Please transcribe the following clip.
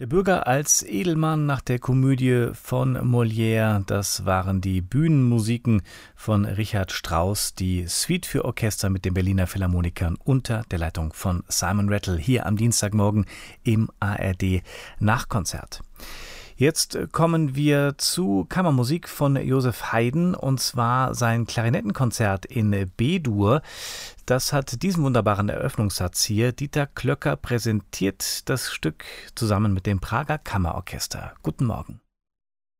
Der Bürger als Edelmann nach der Komödie von Molière, das waren die Bühnenmusiken von Richard Strauss, die Suite für Orchester mit den Berliner Philharmonikern unter der Leitung von Simon Rattle hier am Dienstagmorgen im ARD Nachkonzert. Jetzt kommen wir zu Kammermusik von Joseph Haydn, und zwar sein Klarinettenkonzert in B-Dur. Das hat diesen wunderbaren Eröffnungssatz hier. Dieter Klöcker präsentiert das Stück zusammen mit dem Prager Kammerorchester. Guten Morgen.